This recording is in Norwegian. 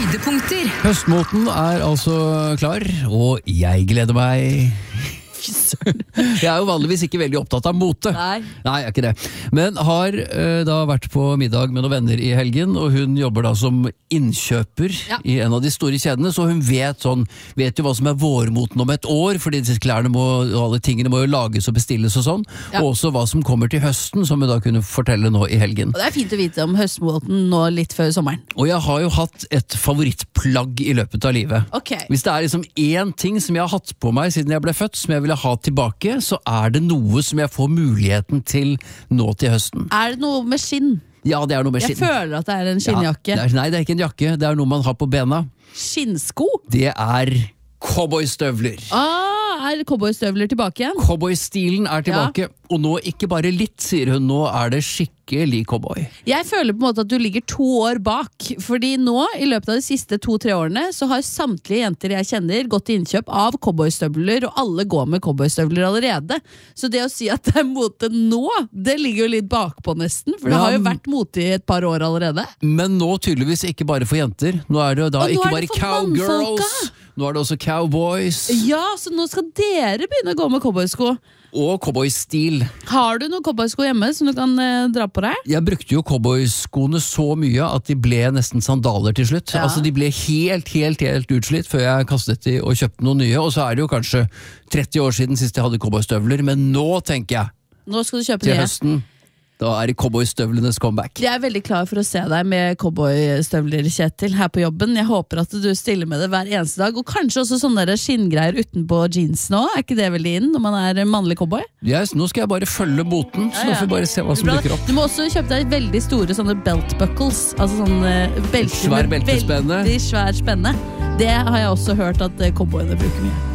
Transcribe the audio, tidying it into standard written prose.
Høydepunkter. Høstmoten altså klar, og jeg gleder meg. Jeg jo vanligvis ikke veldig opptatt av mote. Nei, jeg er ikke det. Men har da vært på middag med noen venner i helgen, og hun jobber da som innkjøper i en av de store kjedene, så hun vet jo hva som vårmoten om et år, fordi disse klærne og alle tingene må jo lages og bestilles og sånn, og også hva som kommer til høsten, som hun da kunne fortelle nå i helgen. Og det fint å vite om høstmoten nå litt før sommeren. Og jeg har jo hatt et favorittplagg i løpet av livet. Okay. Hvis det liksom én ting som jeg har hatt på meg siden jeg ble født, som jeg ville ha tilbake, så det noe som jeg får muligheten til nå til høsten. Det noe med skinn? Ja, det noe med skinn. Jeg føler at det en skinnjakke. Ja, nei, det ikke en jakke, det noe man har på bena. Skinnsko? Det cowboystøvler. Cowboystøvler tilbake igjen? Cowboystilen tilbake, og nå ikke bare litt, sier hun, nå det skikkelig cowboy. Jeg føler på en måte at du ligger 2 år bak, fordi nå, i løpet av de siste 2-3 årene, så har samtlige jenter jeg kjenner gått til innkjøp av cowboystøvler, og alle går med cowboystøvler allerede. Så det å si at det mote nå, det ligger jo litt bakpå nesten, for det har jo vært mote i et par år allerede. Men nå tydeligvis ikke bare for jenter, nå det jo da ikke bare cowgirls, nå det også cowboys. Ja, så nå skal dere begynne å gå med cowboysko. Og cowboystil. Har du noen cowboysko hjemme som du kan dra på deg? Jeg brukte jo cowboyskoene så mye at de ble nesten sandaler til slutt. Ja. Altså de ble helt utslitt før jeg kastet de og kjøpte noen nye. Og så det jo kanskje 30 år siden sist jeg hadde cowboystøvler, men nå tenker jeg nå skal du kjøpe til nye. Høsten. Da det cowboystøvlenes comeback. Jeg veldig klar for å se deg med cowboystøvler, Kjetil, her på jobben. Jeg håper at du stiller med det hver eneste dag, og kanskje også sånne der skinngreier utenpå jeans nå. Ikke det veldig inn når man mannlig cowboy? Yes, nå skal jeg bare følge moten, så nå får vi bare se hva som dukker opp. Du må også kjøpe deg veldig store sånne belt buckles, altså sånne belter svær beltespenne. Veldig svær spenne. Det har jeg også hørt at cowboyene bruker mye.